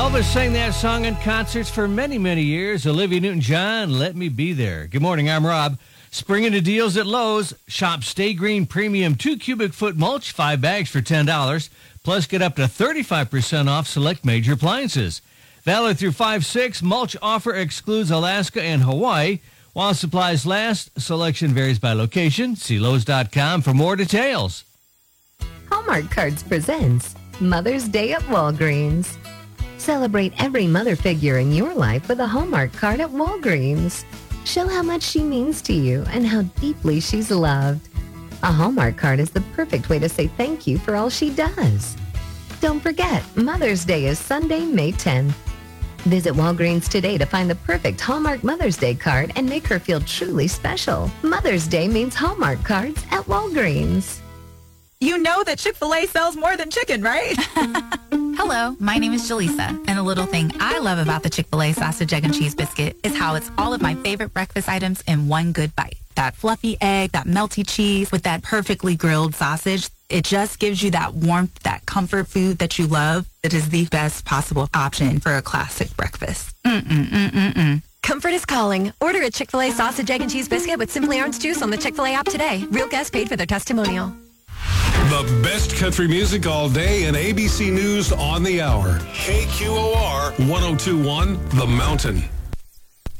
Elvis sang that song in concerts for many, many years. Olivia Newton-John, Let Me Be There. Good morning, I'm Rob. Spring into deals at Lowe's. Shop Stay Green Premium 2 cubic foot mulch, 5 bags for $10. Plus, get up to 35% off select major appliances. Valid through 5/6. Mulch offer excludes Alaska and Hawaii. While supplies last, selection varies by location. See Lowe's.com for more details. Hallmark Cards presents Mother's Day at Walgreens. Celebrate every mother figure in your life with a Hallmark card at Walgreens. Show how much she means to you and how deeply she's loved. A Hallmark card is the perfect way to say thank you for all she does. Don't forget, Mother's Day is Sunday, May 10th. Visit Walgreens today to find the perfect Hallmark Mother's Day card and make her feel truly special. Mother's Day means Hallmark cards at Walgreens. You know that Chick-fil-A sells more than chicken, right? Hello, my name is Jaleesa, and the little thing I love about the Chick-fil-A sausage, egg, and cheese biscuit is how it's all of my favorite breakfast items in one good bite. That fluffy egg, that melty cheese with that perfectly grilled sausage. It just gives you that warmth, that comfort food that you love. It is the best possible option for a classic breakfast. Comfort is calling. Order a Chick-fil-A sausage, egg, and cheese biscuit with Simply Orange Juice on the Chick-fil-A app today. Real guests paid for their testimonial. The best country music all day and ABC News on the hour. KQOR 1021 The Mountain.